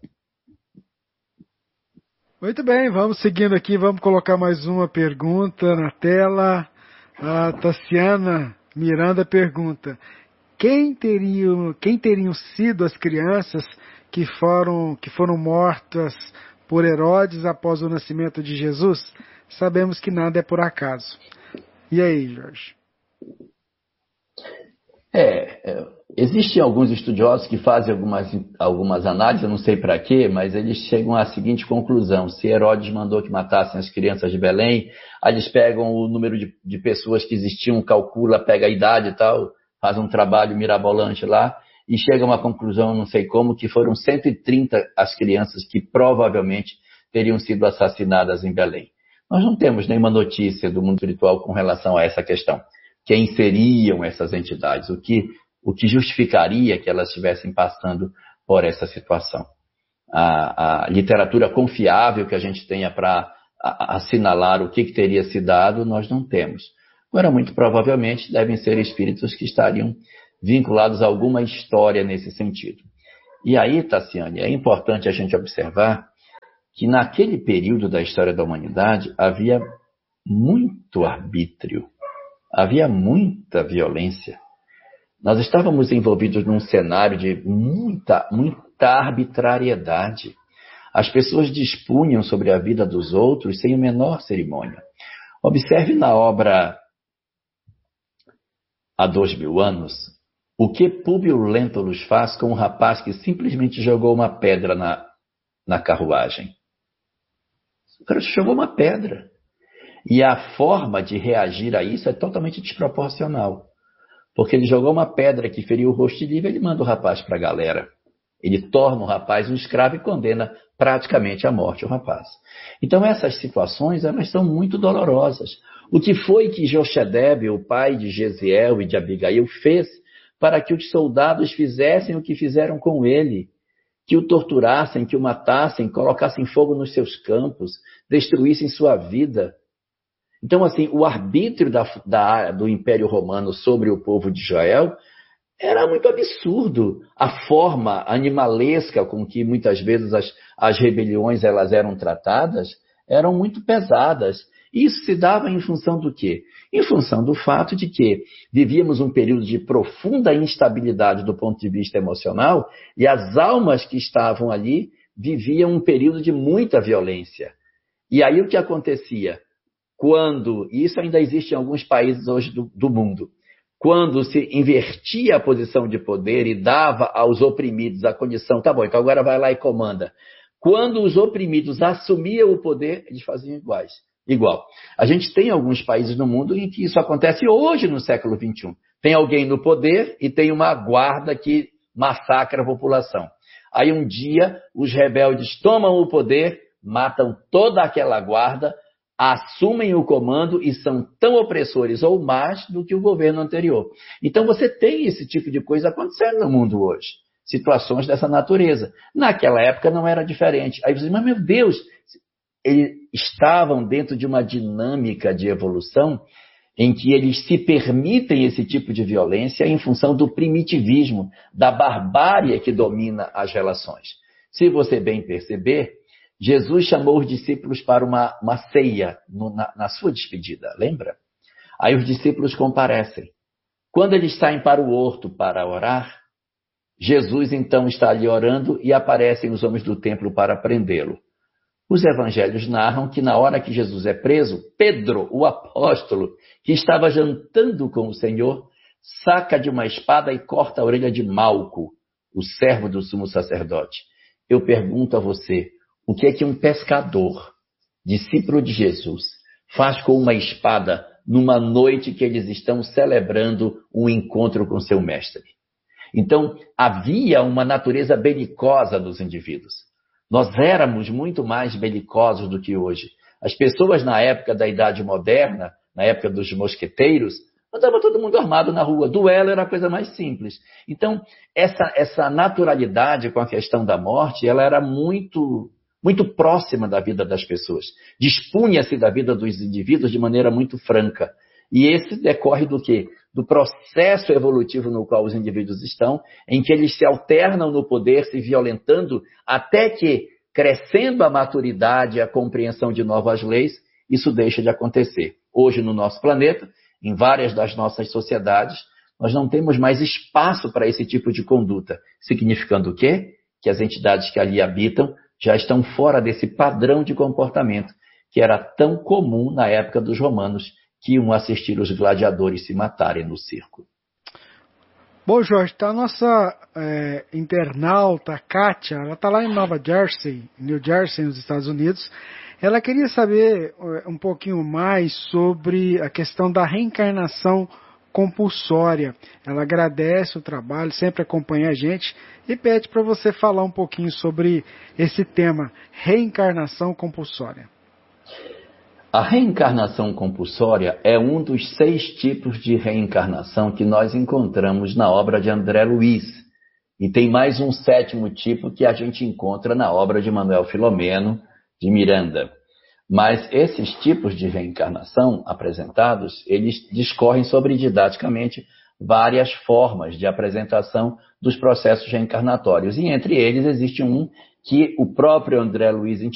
Muito bem, vamos seguindo aqui, vamos colocar mais uma pergunta na tela. A Tassiana Miranda pergunta: quem teriam sido as crianças que foram mortas por Herodes após o nascimento de Jesus? Sabemos que nada é por acaso. E aí, Jorge? Existem alguns estudiosos que fazem algumas análises, eu não sei para quê, mas eles chegam à seguinte conclusão: se Herodes mandou que matassem as crianças de Belém, aí eles pegam o número de pessoas que existiam, calcula, pega a idade e tal, faz um trabalho mirabolante lá, e chega a uma conclusão, não sei como, que foram 130 as crianças que provavelmente teriam sido assassinadas em Belém. Nós não temos nenhuma notícia do mundo espiritual com relação a essa questão. Quem seriam essas entidades? O que justificaria que elas estivessem passando por essa situação? A literatura confiável que a gente tenha para assinalar o que teria se dado, nós não temos. Agora, muito provavelmente, devem ser espíritos que estariam vinculados a alguma história nesse sentido. E aí, Tassiane, é importante a gente observar que naquele período da história da humanidade havia muito arbítrio, havia muita violência. Nós estávamos envolvidos num cenário de muita arbitrariedade. As pessoas dispunham sobre a vida dos outros sem a menor cerimônia. Observe na obra Há 2000 anos, o que Públio Lentulus faz com um rapaz que simplesmente jogou uma pedra na carruagem. O cara jogou uma pedra. E a forma de reagir a isso é totalmente desproporcional. Porque ele jogou uma pedra que feriu o rosto de Lívia, ele manda o rapaz para a galera. Ele torna o rapaz um escravo e condena praticamente à morte o rapaz. Então essas situações, elas são muito dolorosas. O que foi que Jochedebe, o pai de Jesiel e de Abigail, fez para que os soldados fizessem o que fizeram com ele? Que o torturassem, que o matassem, colocassem fogo nos seus campos, destruíssem sua vida. Então, assim, o arbítrio do Império Romano sobre o povo de Israel era muito absurdo. A forma animalesca com que muitas vezes as rebeliões elas eram tratadas eram muito pesadas. Isso se dava em função do quê? Em função do fato de que vivíamos um período de profunda instabilidade do ponto de vista emocional e as almas que estavam ali viviam um período de muita violência. E aí o que acontecia? E isso ainda existe em alguns países hoje do mundo, quando se invertia a posição de poder e dava aos oprimidos a condição, tá bom, então agora vai lá e comanda. Quando os oprimidos assumiam o poder, eles faziam igual. A gente tem alguns países no mundo em que isso acontece hoje no século XXI. Tem alguém no poder e tem uma guarda que massacra a população. Aí um dia os rebeldes tomam o poder, matam toda aquela guarda, assumem o comando e são tão opressores ou mais do que o governo anterior. Então você tem esse tipo de coisa acontecendo no mundo hoje. Situações dessa natureza. Naquela época não era diferente. Aí você diz, mas meu Deus, eles estavam dentro de uma dinâmica de evolução em que eles se permitem esse tipo de violência em função do primitivismo, da barbárie que domina as relações. Se você bem perceber, Jesus chamou os discípulos para uma ceia na sua despedida, lembra? Aí os discípulos comparecem. Quando eles saem para o horto para orar, Jesus então está ali orando e aparecem os homens do templo para prendê-lo. Os evangelhos narram que na hora que Jesus é preso, Pedro, o apóstolo, que estava jantando com o Senhor, saca de uma espada e corta a orelha de Malco, o servo do sumo sacerdote. Eu pergunto a você, o que é que um pescador, discípulo de Jesus, faz com uma espada numa noite que eles estão celebrando um encontro com seu mestre? Então, havia uma natureza belicosa dos indivíduos. Nós éramos muito mais belicosos do que hoje. As pessoas na época da Idade Moderna, na época dos mosqueteiros, andava todo mundo armado na rua. Duelo era a coisa mais simples. Então, essa naturalidade com a questão da morte, ela era muito próxima da vida das pessoas. Dispunha-se da vida dos indivíduos de maneira muito franca. E esse decorre do quê? Do processo evolutivo no qual os indivíduos estão, em que eles se alternam no poder, se violentando, até que, crescendo a maturidade e a compreensão de novas leis, isso deixa de acontecer. Hoje, no nosso planeta, em várias das nossas sociedades, nós não temos mais espaço para esse tipo de conduta. Significando o quê? Que as entidades que ali habitam já estão fora desse padrão de comportamento que era tão comum na época dos romanos, que iam assistir os gladiadores se matarem no circo. Bom, Jorge, tá a nossa internauta, Kátia, ela está lá em Nova Jersey, New Jersey, nos Estados Unidos. Ela queria saber um pouquinho mais sobre a questão da reencarnação compulsória. Ela agradece o trabalho, sempre acompanha a gente e pede para você falar um pouquinho sobre esse tema, reencarnação compulsória. A reencarnação compulsória é um dos 6 tipos de reencarnação que nós encontramos na obra de André Luiz. E tem mais um 7º tipo que a gente encontra na obra de Manuel Filomeno de Miranda. Mas esses tipos de reencarnação apresentados, eles discorrem sobre didaticamente várias formas de apresentação dos processos reencarnatórios. E entre eles existe um que o próprio André Luiz